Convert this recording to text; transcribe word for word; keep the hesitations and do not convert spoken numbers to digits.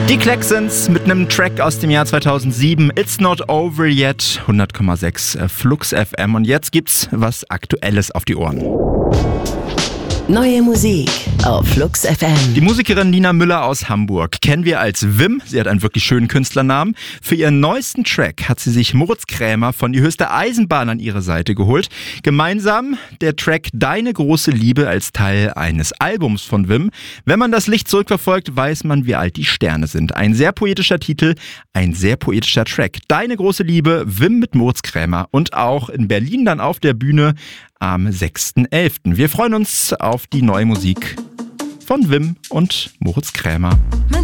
Die Klaxons mit einem Track aus dem Jahr zweitausendsieben, It's Not Over Yet, hundert Komma sechs Flux F M. Und jetzt gibt's was Aktuelles auf die Ohren. Neue Musik auf Flux F M. Die Musikerin Nina Müller aus Hamburg kennen wir als Wim. Sie hat einen wirklich schönen Künstlernamen. Für ihren neuesten Track hat sie sich Moritz Krämer von Die höchste Eisenbahn an ihre Seite geholt. Gemeinsam der Track Deine große Liebe als Teil eines Albums von Wim. Wenn man das Licht zurückverfolgt, weiß man, wie alt die Sterne sind. Ein sehr poetischer Titel, ein sehr poetischer Track. Deine große Liebe, Wim mit Moritz Krämer. Und auch in Berlin dann auf der Bühne am sechsten elften Wir freuen uns auf die neue Musik von Wim und Moritz Krämer.